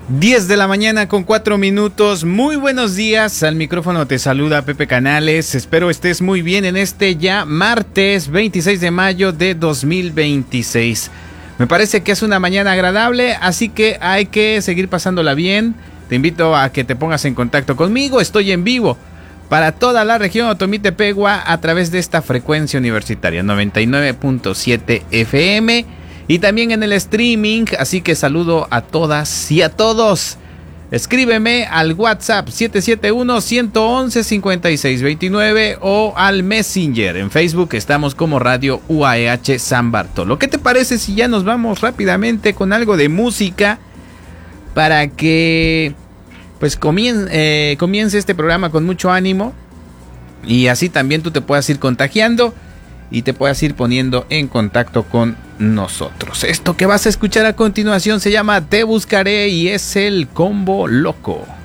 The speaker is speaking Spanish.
10 de la mañana con 4 minutos. Muy buenos días. Al micrófono te saluda Pepe Canales. Espero estés muy bien en este ya martes 26 de mayo de 2026. Me parece que es una mañana agradable, así que hay que seguir pasándola bien. Te invito a que te pongas en contacto conmigo. Estoy en vivo para toda la región Otomí-Tepegua a través de esta frecuencia universitaria 99.7 FM. Y también en el streaming, así que saludo a todas y a todos. Escríbeme al WhatsApp 771-111-5629 o al Messenger. En Facebook estamos como Radio UAEH San Bartolo. ¿Qué te parece si ya nos vamos rápidamente con algo de música para que pues comience este programa con mucho ánimo y así también tú te puedas ir contagiando y te puedas ir poniendo en contacto con nosotros? Esto que vas a escuchar a continuación se llama Te Buscaré y es el Combo Loco.